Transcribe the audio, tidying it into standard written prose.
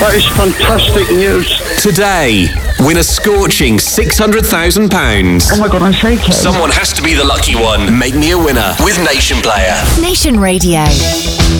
That is fantastic news. Today, win a scorching £600,000. Oh my God, I'm shaking. Someone has to be the lucky one. Make me a winner with Nation Player. Nation Radio.